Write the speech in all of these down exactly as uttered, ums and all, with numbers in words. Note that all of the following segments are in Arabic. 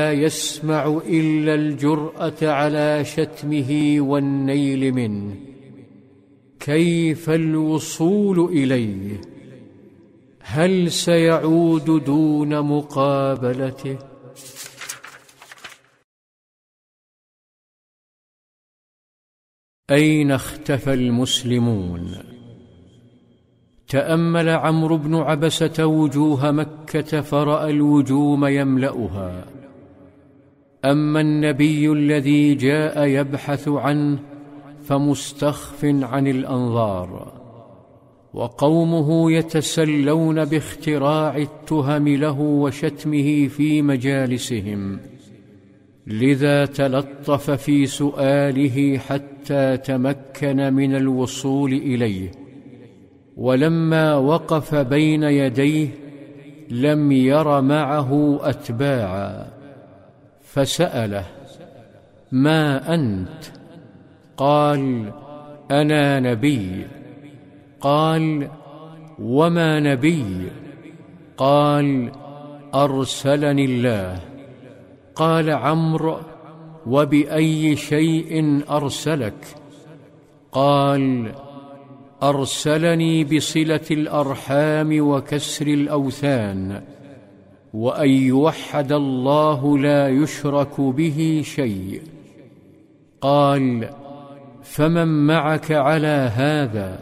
لا يسمع إلا الجرأة على شتمه والنيل منه، كيف الوصول إليه؟ هل سيعود دون مقابلته؟ أين اختفى المسلمون؟ تأمل عمرو بن عبسة وجوه مكة فرأى الوجوم يملأها. أما النبي الذي جاء يبحث عنه فمستخف عن الأنظار، وقومه يتسلون باختراع التهم له وشتمه في مجالسهم، لذا تلطف في سؤاله حتى تمكن من الوصول إليه. ولما وقف بين يديه لم ير معه أتباعا، فسأله: ما أنت؟ قال: أنا نبي. قال: وما نبي؟ قال: أرسلني الله. قال عمرو: وبأي شيء أرسلك؟ قال: أرسلني بصلة الأرحام وكسر الأوثان، وأن يوحد الله لا يشرك به شيء. قال: فمن معك على هذا؟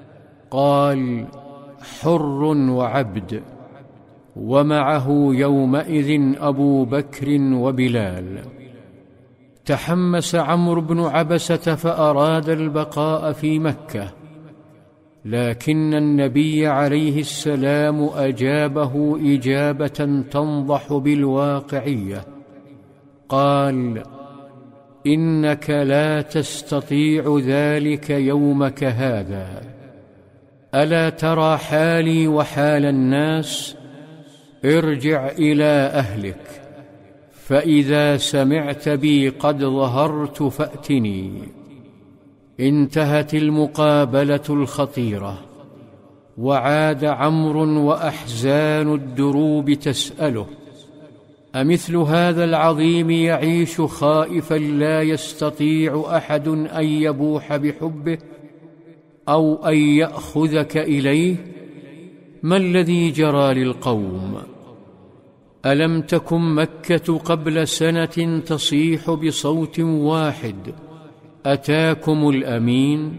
قال: حر وعبد. ومعه يومئذ أبو بكر وبلال. تحمس عمرو بن عبسة فأراد البقاء في مكة، لكن النبي عليه السلام أجابه إجابة تنضح بالواقعية. قال: إنك لا تستطيع ذلك يومك هذا. ألا ترى حالي وحال الناس؟ ارجع إلى أهلك، فإذا سمعت بي قد ظهرت فأتني. انتهت المقابلة الخطيرة، وعاد عمرو وأحزان الدروب تسأله: أمثل هذا العظيم يعيش خائفا لا يستطيع أحد أن يبوح بحبه أو أن يأخذك إليه؟ ما الذي جرى للقوم؟ ألم تكن مكة قبل سنة تصيح بصوت واحد: أتاكم الأمين؟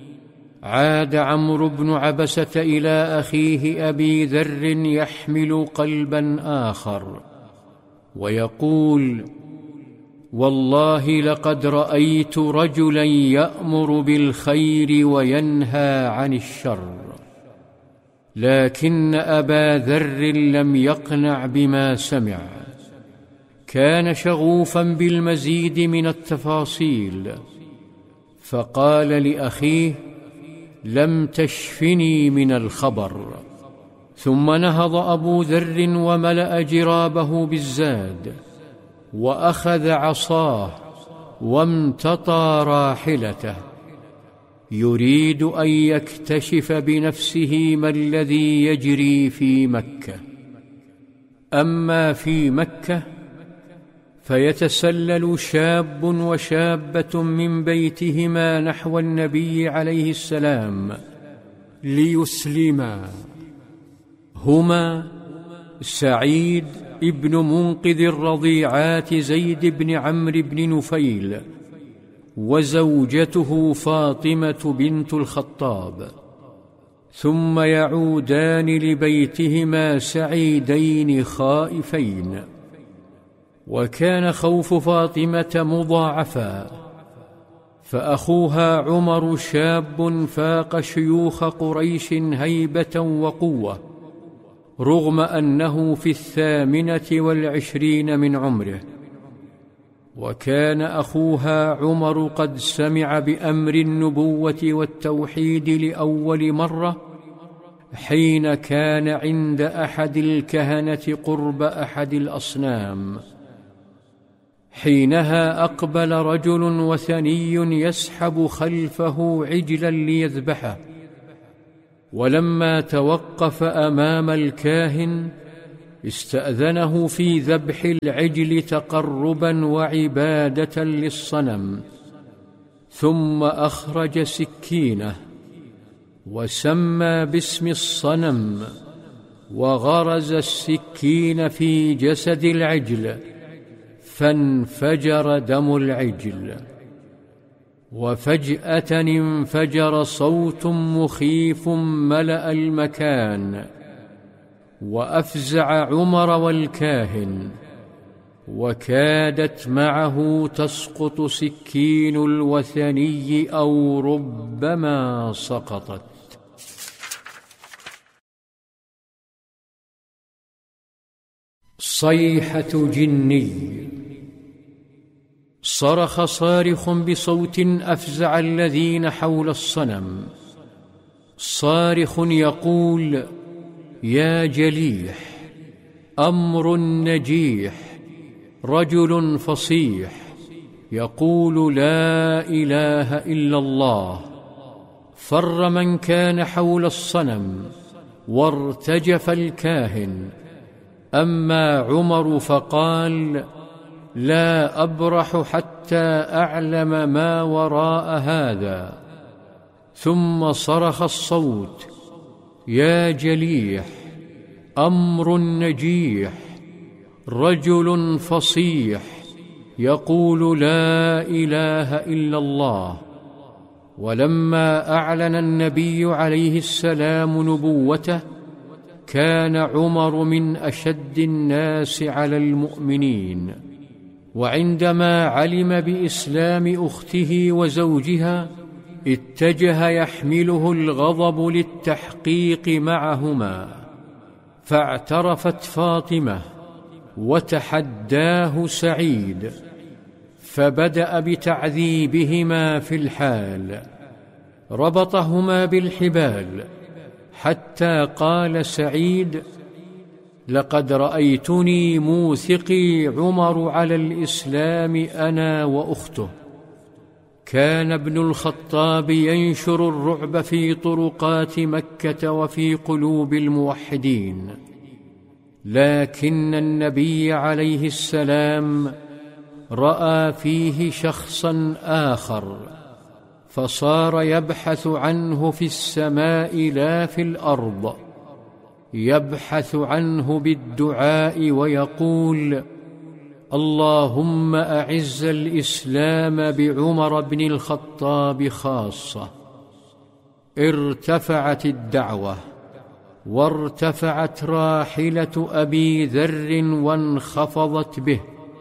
عاد عمرو بن عبسة إلى أخيه أبي ذر يحمل قلبا آخر ويقول: والله لقد رأيت رجلا يأمر بالخير وينهى عن الشر. لكن أبا ذر لم يقنع بما سمع، كان شغوفا بالمزيد من التفاصيل، فقال لأخيه: لم تشفني من الخبر. ثم نهض أبو ذر وملأ جرابه بالزاد، وأخذ عصاه وامتطى راحلته، يريد أن يكتشف بنفسه ما الذي يجري في مكة. أما في مكة فيتسلل شاب وشابة من بيتهما نحو النبي عليه السلام ليسلما، هما سعيد ابن منقذ الرضيعات زيد بن عمرو بن نفيل، وزوجته فاطمة بنت الخطاب، ثم يعودان لبيتهما سعيدين خائفين. وكان خوف فاطمة مضاعفا، فأخوها عمر شاب فاق شيوخ قريش هيبة وقوة، رغم أنه في الثامنة والعشرين من عمره. وكان أخوها عمر قد سمع بأمر النبوة والتوحيد لأول مرة حين كان عند أحد الكهنة قرب أحد الأصنام. حينها أقبل رجل وثني يسحب خلفه عجلا ليذبحه، ولما توقف أمام الكاهن استأذنه في ذبح العجل تقربا وعبادة للصنم، ثم أخرج سكينه وسمى باسم الصنم وغرز السكين في جسد العجل فانفجر دم العجل. وفجأة انفجر صوت مخيف ملأ المكان وأفزع عمر والكاهن، وكادت معه تسقط سكين الوثني أو ربما سقطت. صيحة جني. صرخ صارخ بصوت أفزع الذين حول الصنم، صارخ يقول: يا جليح، أمر نجيح، رجل فصيح يقول لا إله إلا الله. فر من كان حول الصنم وارتجف الكاهن. أما عمر فقال: لا أبرح حتى أعلم ما وراء هذا. ثم صرخ الصوت: يا جليح، أمر نجيح، رجل فصيح يقول لا إله إلا الله. ولما أعلن النبي عليه السلام نبوته كان عمر من أشد الناس على المؤمنين، وعندما علم بإسلام أخته وزوجها اتجه يحمله الغضب للتحقيق معهما، فاعترفت فاطمة وتحداه سعيد، فبدأ بتعذيبهما في الحال، ربطهما بالحبال حتى قال سعيد: لقد رأيتني موثقي عمر على الإسلام أنا وأخته. كان ابن الخطاب ينشر الرعب في طرقات مكة وفي قلوب الموحدين، لكن النبي عليه السلام رأى فيه شخصا آخر، فصار يبحث عنه في السماء لا في الأرض، يبحث عنه بالدعاء ويقول: اللهم أعز الإسلام بعمر بن الخطاب خاصة. ارتفعت الدعوة وارتفعت راحلة أبي ذر وانخفضت به،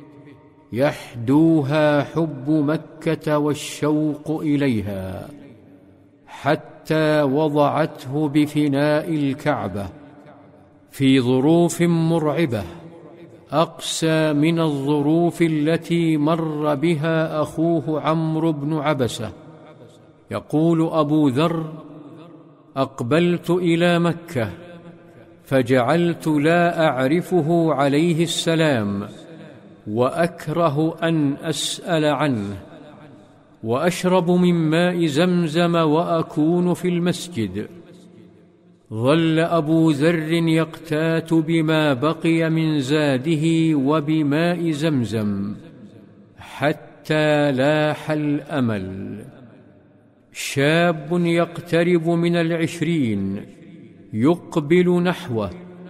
يحدوها حب مكة والشوق إليها، حتى وضعته بفناء الكعبة في ظروف مرعبة أقسى من الظروف التي مر بها أخوه عمرو بن عبسة. يقول أبو ذر: أقبلت إلى مكة فجعلت لا أعرفه عليه السلام، وأكره أن أسأل عنه، وأشرب من ماء زمزم وأكون في المسجد. ظل أبو ذر يقتات بما بقي من زاده وبماء زمزم حتى لاح الأمل. شاب يقترب من العشرين يقبل نحوه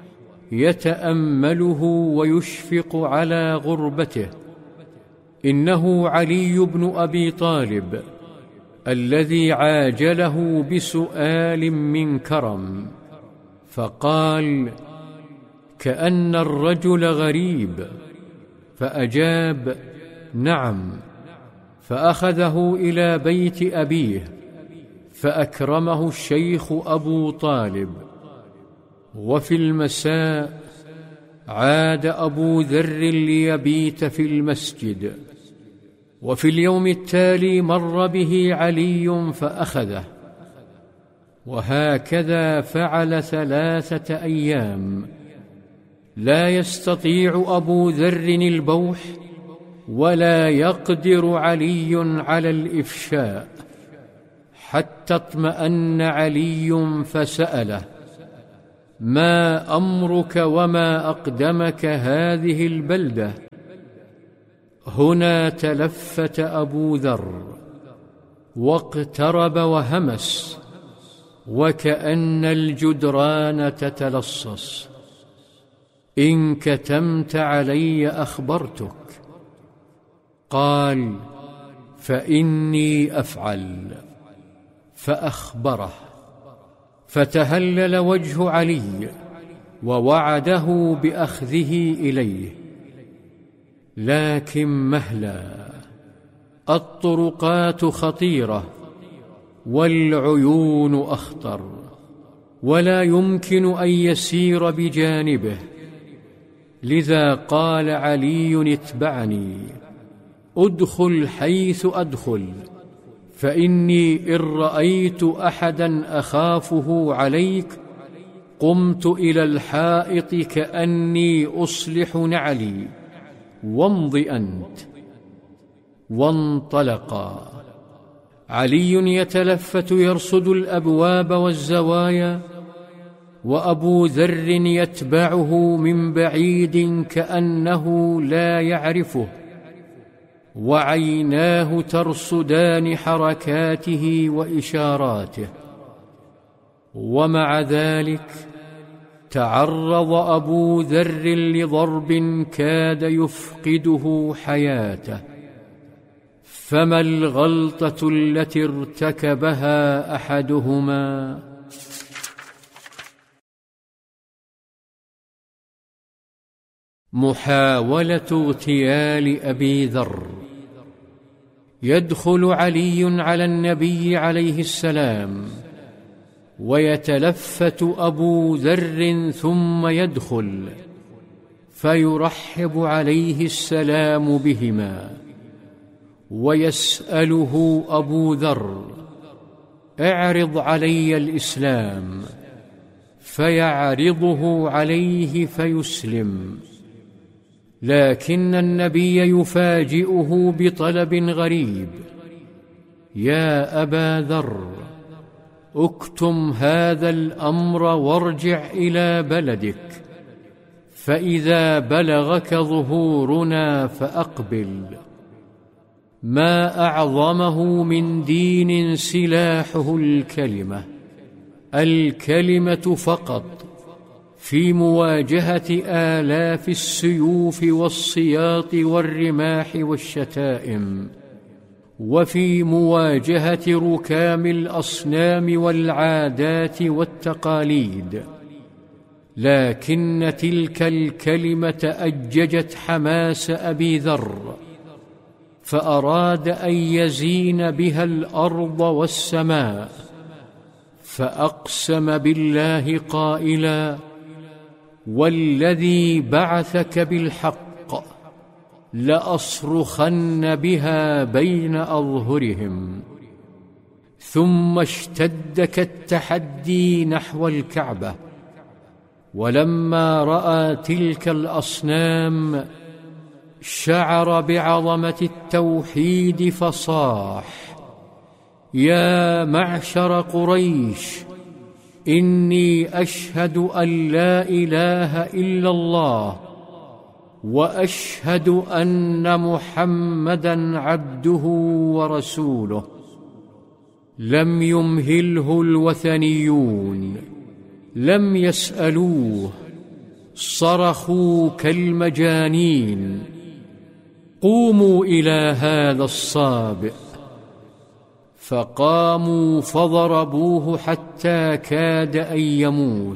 يتأمله ويشفق على غربته. إنه علي بن أبي طالب الذي عاجله بسؤال من كرم، فقال: كأن الرجل غريب. فأجاب: نعم. فأخذه إلى بيت أبيه فأكرمه الشيخ أبو طالب. وفي المساء عاد أبو ذر ليبيت في المسجد، وفي اليوم التالي مر به علي فأخذه، وهكذا فعل ثلاثة أيام. لا يستطيع أبو ذر البوح ولا يقدر علي على الإفشاء، حتى اطمأن علي فسأله: ما أمرك وما أقدمك هذه البلدة؟ هنا تلفت أبو ذر واقترب وهمس، وكأن الجدران تتلصص. إن كتمت علي أخبرتك. قال: فإني أفعل. فأخبره، فتهلل وجه علي ووعده بأخذه إليه. لكن مهلا، الطرقات خطيرة والعيون أخطر، ولا يمكن أن يسير بجانبه. لذا قال علي: اتبعني، أدخل حيث أدخل، فإني إن رأيت أحدا أخافه عليك قمت إلى الحائط كأني أصلح نعلي، وامض أنت. وانطلقا. علي يتلفت يرصد الأبواب والزوايا، وأبو ذر يتبعه من بعيد كأنه لا يعرفه، وعيناه ترصدان حركاته وإشاراته. ومع ذلك تعرض أبو ذر لضرب كاد يفقده حياته. فما الغلطة التي ارتكبها أحدهما؟ محاولة اغتيال أبي ذر. يدخل علي على النبي عليه السلام، ويتلفت أبو ذر ثم يدخل، فيرحب عليه السلام بهما، ويسأله أبو ذر: اعرض علي الإسلام، فيعرضه عليه فيسلم. لكن النبي يفاجئه بطلب غريب: يا أبا ذر، اكتم هذا الأمر وارجع إلى بلدك، فإذا بلغك ظهورنا فأقبل. ما أعظمه من دين سلاحه الكلمة، الكلمة فقط، في مواجهة آلاف السيوف والسياط والرماح والشتائم، وفي مواجهة ركام الأصنام والعادات والتقاليد. لكن تلك الكلمة أججت حماس أبي ذر، فأراد أن يزين بها الأرض والسماء، فأقسم بالله قائلا: والذي بعثك بالحق لأصرخن بها بين أظهرهم. ثم اشتد كالتحدي نحو الكعبة، ولما رأى تلك الأصنام شعر بعظمة التوحيد فصاح: يا معشر قريش، إني أشهد أن لا إله إلا الله، وأشهد أن محمدًا عبده ورسوله. لم يمهله الوثنيون، لم يسألوه، صرخوا كالمجانين: قوموا إلى هذا الصابئ. فقاموا فضربوه حتى كاد أن يموت.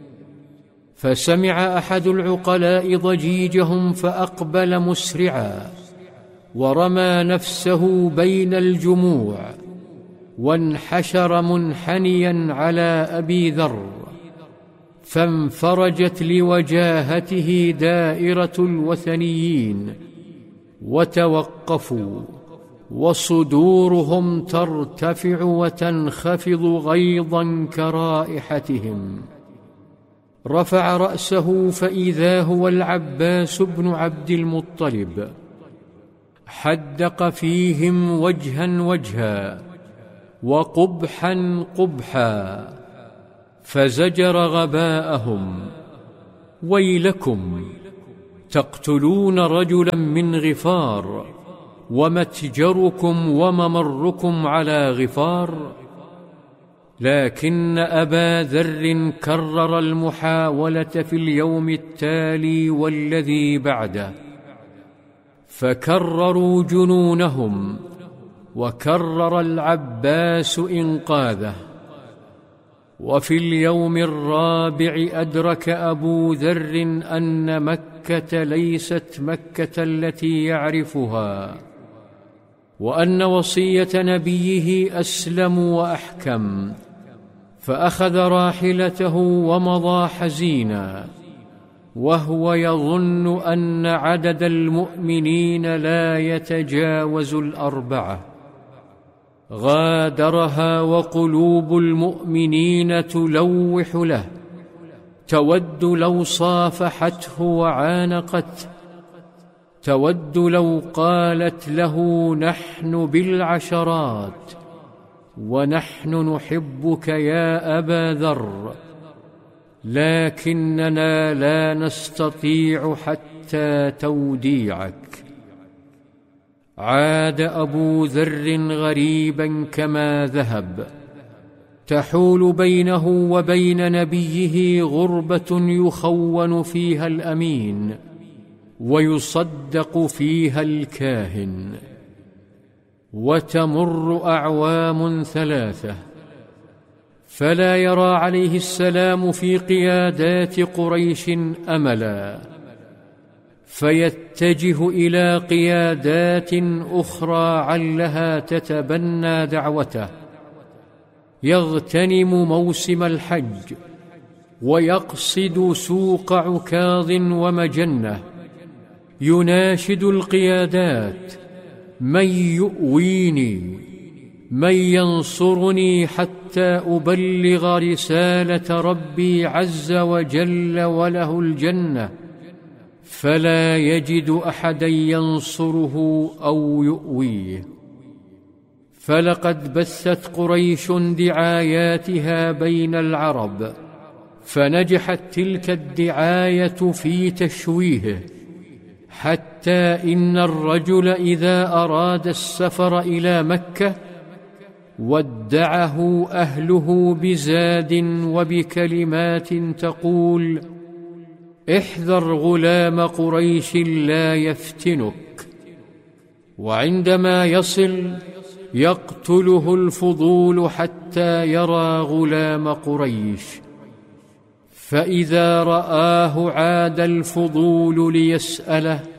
فسمع أحد العقلاء ضجيجهم فأقبل مسرعا، ورمى نفسه بين الجموع، وانحشر منحنيا على أبي ذر، فانفرجت لوجاهته دائرة الوثنيين، وتوقفوا، وصدورهم ترتفع وتنخفض غيظا كرائحتهم. رفع رأسه فإذا هو العباس بن عبد المطلب، حدق فيهم وجها وجها وقبحا قبحا، فزجر غباءهم: ويلكم، تقتلون رجلا من غفار، ومتجركم وممركم على غفار. لكن أبا ذر كرر المحاولة في اليوم التالي والذي بعده، فكرروا جنونهم، وكرر العباس إنقاذه. وفي اليوم الرابع أدرك أبو ذر أن مكة ليست مكة التي يعرفها، وأن وصية نبيه أسلم وأحكم، فأخذ راحلته ومضى حزينا، وهو يظن أن عدد المؤمنين لا يتجاوز الأربعة. غادرها وقلوب المؤمنين تلوح له، تود لو صافحته وعانقته، تود لو قالت له: نحن بالعشرات، ونحن نحبك يا أبا ذر، لكننا لا نستطيع حتى توديعك. عاد أبو ذر غريبا كما ذهب، تحول بينه وبين نبيه غربة يخون فيها الأمين ويصدق فيها الكاهن. وتمر أعوام ثلاثة، فلا يرى عليه السلام في قيادات قريش أملا، فيتجه إلى قيادات أخرى علها تتبنى دعوته. يغتنم موسم الحج، ويقصد سوق عكاظ ومجنة، يناشد القيادات: من يؤويني، من ينصرني حتى أبلغ رسالة ربي عز وجل وله الجنة؟ فلا يجد أحدا ينصره أو يؤويه. فلقد بثت قريش دعاياتها بين العرب، فنجحت تلك الدعاية في تشويهه، حتى إن الرجل إذا أراد السفر إلى مكة ودعه أهله بزاد وبكلمات تقول: احذر غلام قريش لا يفتنك. وعندما يصل يقتله الفضول حتى يرى غلام قريش، فإذا رآه عاد الفضول ليسأله: